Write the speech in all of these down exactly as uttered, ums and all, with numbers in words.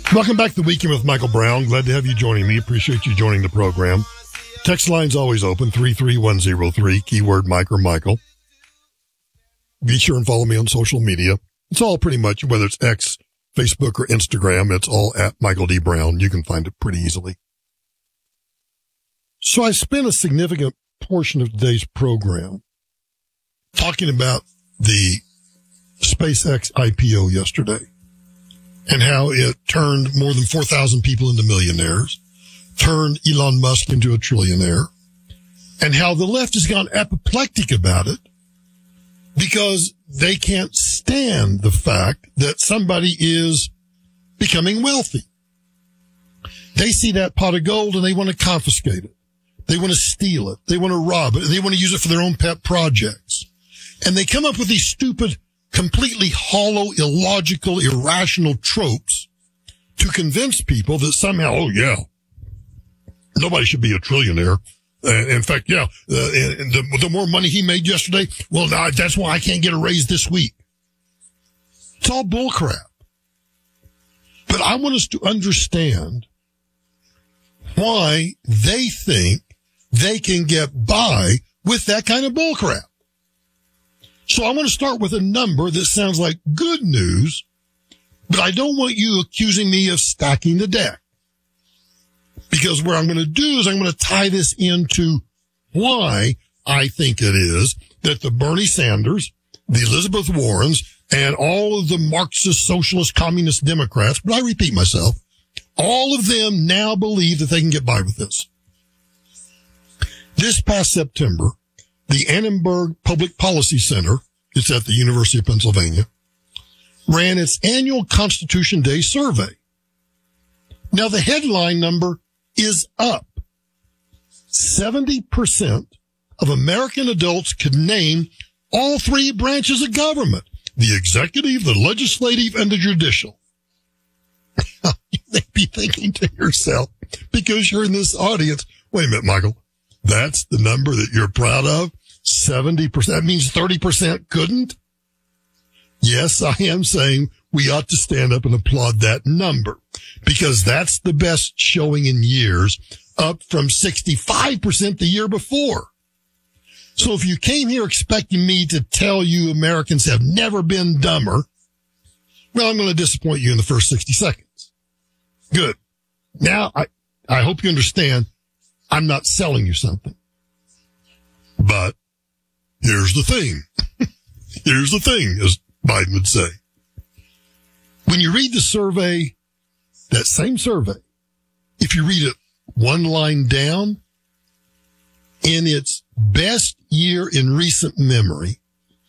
Welcome back to the Weekend with Michael Brown. Glad to have you joining me. Appreciate you joining the program. Text line's always open, three three one zero three, keyword Mike or Michael. Be sure and follow me on social media. It's all pretty much, whether it's X, Facebook, or Instagram, it's all at Michael D. Brown. You can find it pretty easily. So I spent a significant portion of today's program talking about the SpaceX I P O yesterday and how it turned more than four thousand people into millionaires, turned Elon Musk into a trillionaire, and how the left has gone apoplectic about it because they can't stand the fact that somebody is becoming wealthy. They see that pot of gold and they want to confiscate it. They want to steal it. They want to rob it. They want to use it for their own pet projects. And they come up with these stupid, completely hollow, illogical, irrational tropes to convince people that somehow, oh yeah, nobody should be a trillionaire. Uh, in fact, yeah, uh, the, the more money he made yesterday, well, nah, that's why I can't get a raise this week. It's all bullcrap. But I want us to understand why they think they can get by with that kind of bullcrap. So I want to start with a number that sounds like good news, but I don't want you accusing me of stacking the deck. Because what I'm going to do is I'm going to tie this into why I think it is that the Bernie Sanders, the Elizabeth Warrens, and all of the Marxist, socialist, communist Democrats, but I repeat myself, all of them now believe that they can get by with this. This past September, the Annenberg Public Policy Center, it's at the University of Pennsylvania, ran its annual Constitution Day survey. Now, the headline number is up. seventy percent of American adults could name all three branches of government, the executive, the legislative, and the judicial. You may be thinking to yourself, because you're in this audience, wait a minute, Michael, that's the number that you're proud of? seventy percent. That means thirty percent couldn't? Yes, I am saying we ought to stand up and applaud that number because that's the best showing in years, up from sixty-five percent the year before. So if you came here expecting me to tell you Americans have never been dumber, well, I'm going to disappoint you in the first sixty seconds. Good. Now, I, I hope you understand I'm not selling you something. But here's the thing. Here's the thing, as Biden would say. When you read the survey, that same survey, if you read it one line down, in its best year in recent memory,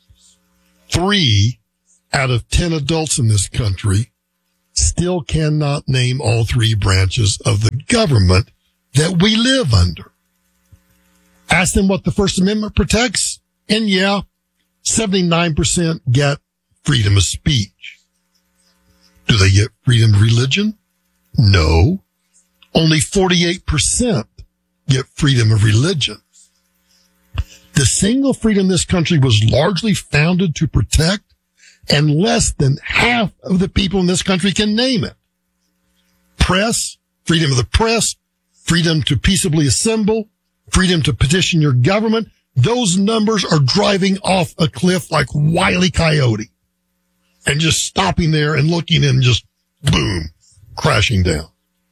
three out of ten adults in this country still cannot name all three branches of the government that we live under. Ask them what the First Amendment protects, and yeah, seventy-nine percent get freedom of speech. Do they get freedom of religion? No. Only forty-eight percent get freedom of religion. The single freedom this country was largely founded to protect, and less than half of the people in this country can name it. Press, freedom of the press, freedom to peaceably assemble, freedom to petition your government. Those numbers are driving off a cliff like Wile E. Coyote and just stopping there and looking and just boom, crashing down.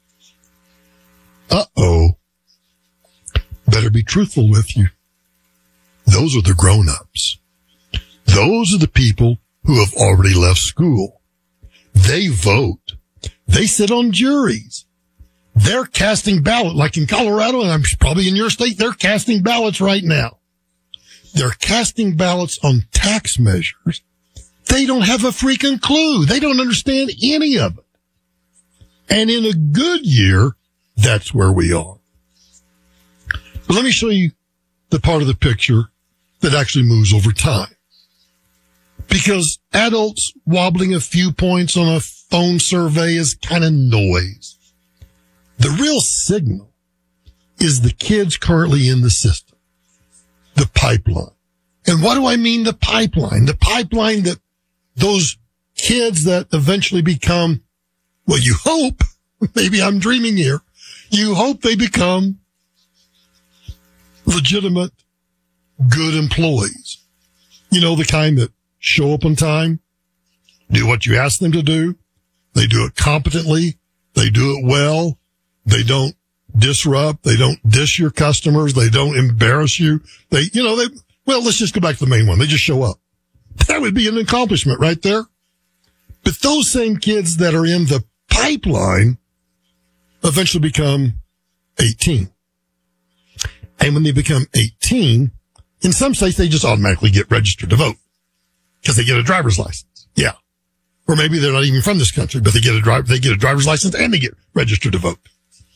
Uh-oh. Better be truthful with you. Those are the grown-ups. Those are the people who have already left school. They vote. They sit on juries. They're casting ballot, like in Colorado, and I'm probably in your state, they're casting ballots right now. They're casting ballots on tax measures. They don't have a freaking clue. They don't understand any of it. And in a good year, that's where we are. But let me show you the part of the picture that actually moves over time. Because adults wobbling a few points on a phone survey is kind of noise. The real signal is the kids currently in the system, the pipeline. And what do I mean the pipeline? The pipeline that those kids that eventually become Well, you hope, maybe I'm dreaming here, you hope they become legitimate, good employees. You know, the kind that show up on time, do what you ask them to do. They do it competently. They do it well. They don't disrupt. They don't dish your customers. They don't embarrass you. They, you know, they, well, let's just go back to the main one. They just show up. That would be an accomplishment right there. But those same kids that are in the pipeline eventually become eighteen. And when they become eighteen, in some states, they just automatically get registered to vote because they get a driver's license. Yeah. Or maybe they're not even from this country, but they get a driver, they get a driver's license and they get registered to vote.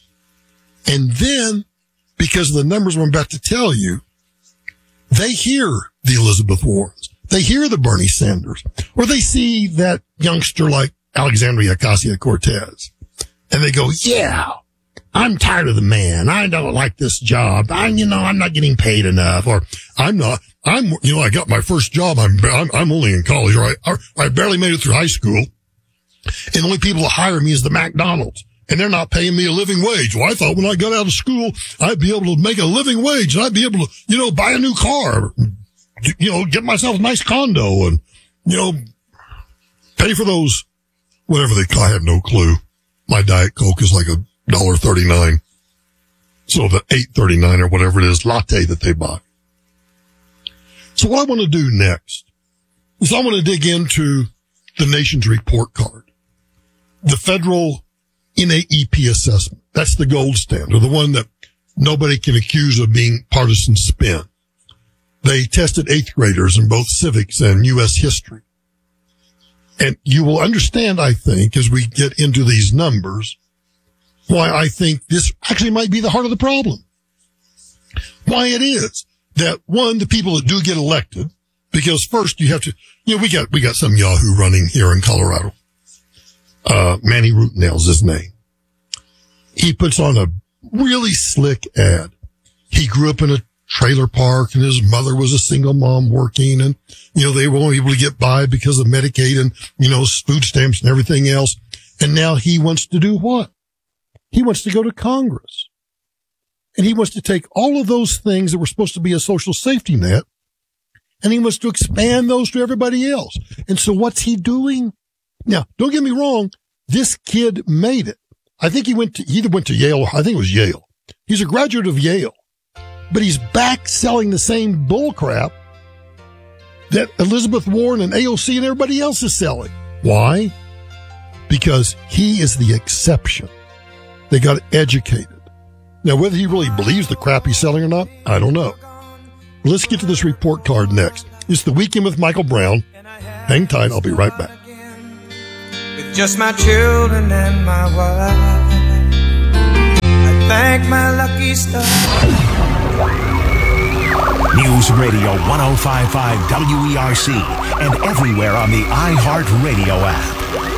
And then, because of the numbers I'm about to tell you, they hear the Elizabeth Warrens. They hear the Bernie Sanders, or they see that youngster like Alexandria Ocasio-Cortez, and they go, yeah, I'm tired of the man. I don't like this job. I, you know, I'm not getting paid enough, or I'm not, I'm, you know, I got my first job. I'm, I'm, I'm only in college, or I, I barely made it through high school. And the only people that hire me is the McDonald's, and they're not paying me a living wage. Well, I thought when I got out of school, I'd be able to make a living wage, and I'd be able to, you know, buy a new car, you know, get myself a nice condo and, you know, pay for those, whatever they call. I have no clue. My Diet Coke is like a dollar thirty-nine. So the eight thirty-nine or whatever it is, latte that they buy. So what I want to do next is I want to dig into the nation's report card, the federal N A E P assessment. That's the gold standard, the one that nobody can accuse of being partisan spin. They tested eighth graders in both civics and U S history. And you will understand, I think, as we get into these numbers, why I think this actually might be the heart of the problem. Why it is that, one, the people that do get elected, because first you have to, you know, we got, we got some Yahoo running here in Colorado. Uh, Manny Rootnail's his name. He puts on a really slick ad. He grew up in a trailer park and his mother was a single mom working, and, you know, they were only able to get by because of Medicaid and, you know, food stamps and everything else. And now he wants to do what? He wants to go to Congress. And he wants to take all of those things that were supposed to be a social safety net, and he wants to expand those to everybody else. And so what's he doing? Now, don't get me wrong. This kid made it. I think he went to, he either went to Yale, I think it was Yale. He's a graduate of Yale, but he's back selling the same bull crap that Elizabeth Warren and A O C and everybody else is selling. Why? Because he is the exception. They got educated. Now, whether he really believes the crap he's selling or not, I don't know. Let's get to this report card next. It's the Weekend with Michael Brown. Hang tight. I'll be right back. With just my children and my wife, I thank my lucky stars. News Radio one oh five point five W E R C and everywhere on the iHeartRadio app.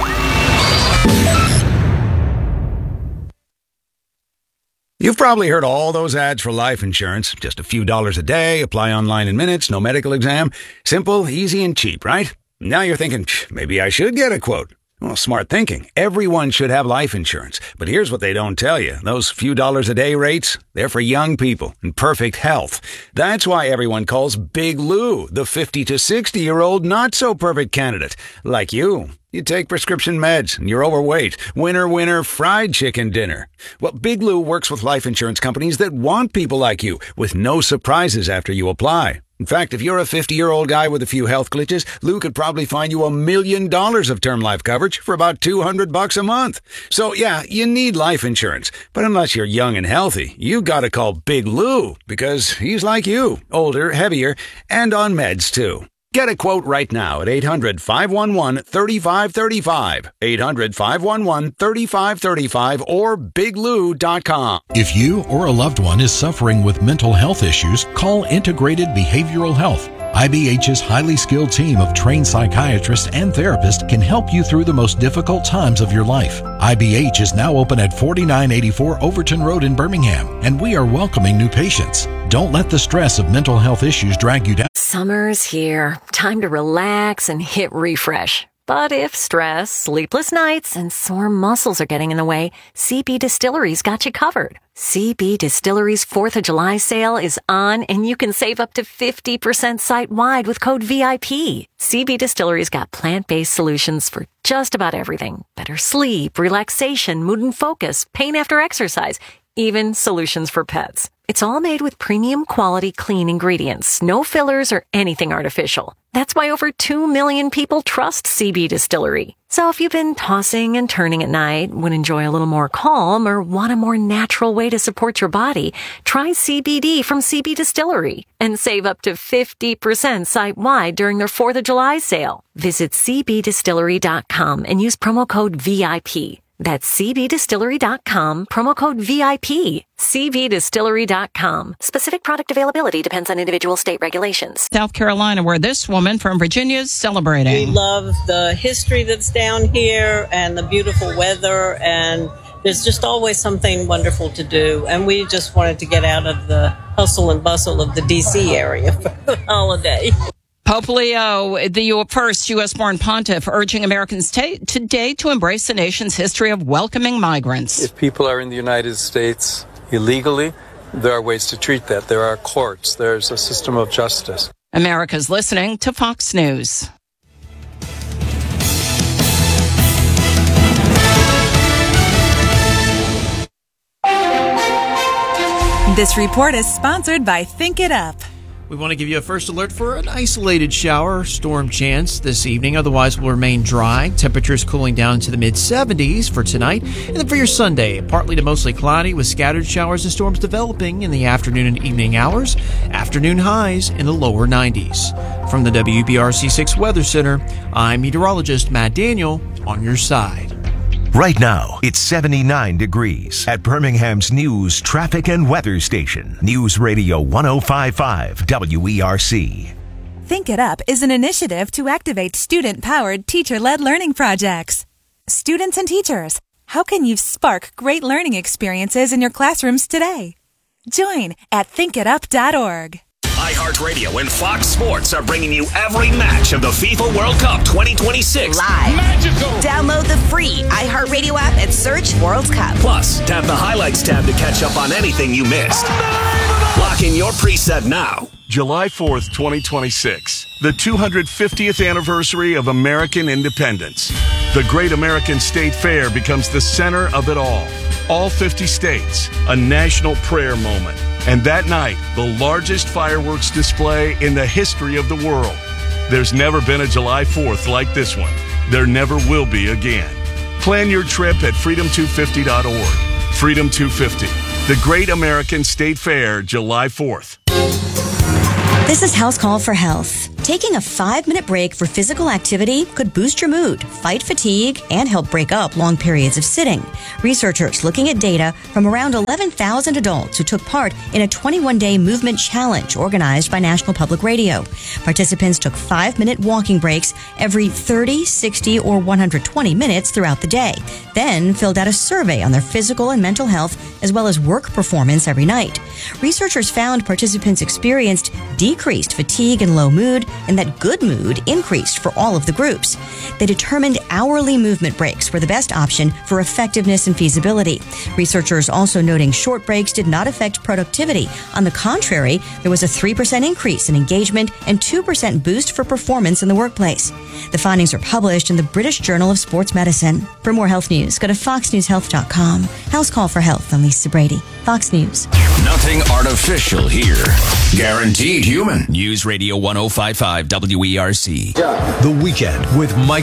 You've probably heard all those ads for life insurance. Just a few dollars a day, apply online in minutes, no medical exam. Simple, easy, and cheap, right? Now you're thinking, maybe I should get a quote. Well, smart thinking. Everyone should have life insurance. But here's what they don't tell you. Those few dollars a day rates, they're for young people in perfect health. That's why everyone calls Big Lou the fifty to sixty-year-old not-so-perfect candidate. Like you. You take prescription meds and you're overweight. Winner, winner, fried chicken dinner. Well, Big Lou works with life insurance companies that want people like you with no surprises after you apply. In fact, if you're a fifty-year-old guy with a few health glitches, Lou could probably find you a million dollars of term life coverage for about two hundred bucks a month. So yeah, you need life insurance. But unless you're young and healthy, you gotta call Big Lou because he's like you, older, heavier, and on meds too. Get a quote right now at eight hundred, five one one, three five three five, eight hundred, five one one, three five three five, or big lou dot com. If you or a loved one is suffering with mental health issues, call Integrated Behavioral Health. I B H's highly skilled team of trained psychiatrists and therapists can help you through the most difficult times of your life. I B H is now open at forty-nine eighty-four Overton Road in Birmingham, and we are welcoming new patients. Don't let the stress of mental health issues drag you down. Summer's here. Time to relax and hit refresh. But if stress, sleepless nights, and sore muscles are getting in the way, C B Distillery's got you covered. C B Distillery's fourth of July sale is on, and you can save up to fifty percent site-wide with code V I P. C B Distillery's got plant-based solutions for just about everything. Better sleep, relaxation, mood and focus, pain after exercise, even solutions for pets. It's all made with premium quality clean ingredients, no fillers or anything artificial. That's why over two million people trust C B Distillery. So if you've been tossing and turning at night, would enjoy a little more calm, or want a more natural way to support your body, try C B D from C B Distillery and save up to fifty percent site-wide during their fourth of July sale. Visit c b distillery dot com and use promo code V I P. That's c b distillery dot com, promo code V I P. c b distillery dot com. Specific product availability depends on individual state regulations. South Carolina, where this woman from Virginia is celebrating. We love the history that's down here and the beautiful weather, and there's just always something wonderful to do. And we just wanted to get out of the hustle and bustle of the D C area for the holiday. Pope Leo, the first U S-born pontiff, urging Americans t- today to embrace the nation's history of welcoming migrants. If people are in the United States illegally, there are ways to treat that. There are courts. There's a system of justice. America's listening to Fox News. This report is sponsored by Think It Up. We want to give you a first alert for an isolated shower or storm chance this evening. Otherwise, will remain dry. Temperatures cooling down to the mid seventies for tonight. And then for your Sunday, partly to mostly cloudy with scattered showers and storms developing in the afternoon and evening hours. Afternoon highs in the lower nineties. From the W B R C six Weather Center, I'm meteorologist Matt Daniel on your side. Right now, it's seventy-nine degrees at Birmingham's news, traffic, and weather station. News Radio one oh five point five W E R C. Think It Up is an initiative to activate student-powered, teacher-led learning projects. Students and teachers, how can you spark great learning experiences in your classrooms today? Join at think it up dot org. iHeartRadio and Fox Sports are bringing you every match of the FIFA World Cup twenty twenty-six. Live. Magical. Download the free iHeartRadio app and search World Cup. Plus, tap the Highlights tab to catch up on anything you missed. Lock in your preset now. July fourth, twenty twenty-six. The two hundred fiftieth anniversary of American independence. The Great American State Fair becomes the center of it all. All fifty states, a national prayer moment. And that night, the largest fireworks display in the history of the world. There's never been a July fourth like this one. There never will be again. Plan your trip at freedom two fifty dot org. Freedom two fifty, the Great American State Fair, July fourth. This is House Call for Health. Taking a five-minute break for physical activity could boost your mood, fight fatigue, and help break up long periods of sitting. Researchers looking at data from around eleven thousand adults who took part in a twenty-one day movement challenge organized by National Public Radio. Participants took five-minute walking breaks every thirty, sixty, or one hundred twenty minutes throughout the day, then filled out a survey on their physical and mental health as well as work performance every night. Researchers found participants experienced decreased fatigue and low mood, and that good mood increased for all of the groups. They determined hourly movement breaks were the best option for effectiveness and feasibility. Researchers also noting short breaks did not affect productivity. On the contrary, there was a three percent increase in engagement and two percent boost for performance in the workplace. The findings are published in the British Journal of Sports Medicine. For more health news, go to fox news health dot com. House Call for Health, I'm Lisa Brady. Fox News. Nothing artificial here. Guaranteed human. News Radio one oh five point five W E R C. The Weekend with Mike